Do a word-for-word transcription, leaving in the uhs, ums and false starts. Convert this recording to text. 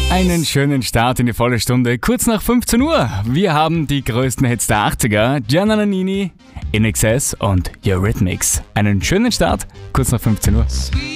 Einen schönen Start in die volle Stunde, kurz nach fünfzehn Uhr. Wir haben die größten Hits der achtziger, Gianna Nannini, In Excess und Eurythmics. Einen schönen Start, kurz nach fünfzehn Uhr.